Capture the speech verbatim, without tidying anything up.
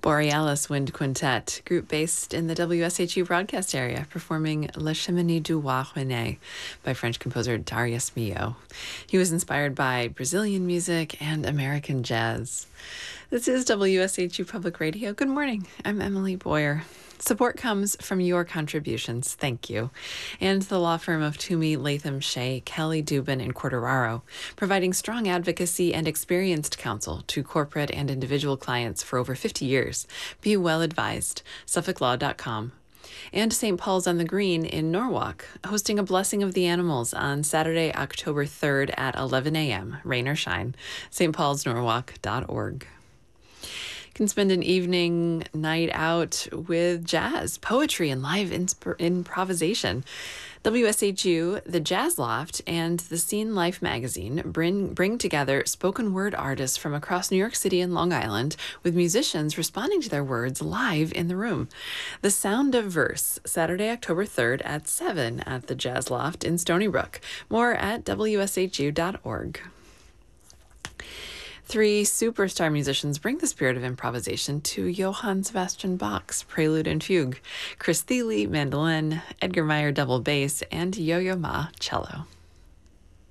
Borealis Wind Quintet, group based in the W S H U broadcast area, performing La Cheminée du Roi René by French composer Darius Milhaud. He was inspired by Brazilian music and American jazz. This is W S H U Public Radio. Good morning. I'm Emily Boyer. Support comes from your contributions, thank you, and the law firm of Toomey, Latham, Shea, Kelly, Dubin, and Corderaro, providing strong advocacy and experienced counsel to corporate and individual clients for over fifty years. Be well advised. Suffolk Law dot com. And Saint Paul's on the Green in Norwalk, hosting a Blessing of the Animals on Saturday, October third at eleven a.m., rain or shine. S T Pauls Norwalk dot org. Can spend an evening night out with jazz, poetry, and live insp- improvisation. W S H U, the Jazz Loft, and the Scene Life magazine bring, bring together spoken word artists from across New York City and Long Island with musicians responding to their words live in the room. The Sound of Verse, Saturday, October third at seven at the Jazz Loft in Stony Brook. More at W S H U dot org. Three superstar musicians bring the spirit of improvisation to Johann Sebastian Bach's Prelude and Fugue. Chris Thile, mandolin, Edgar Meyer, double bass, and Yo-Yo Ma, cello.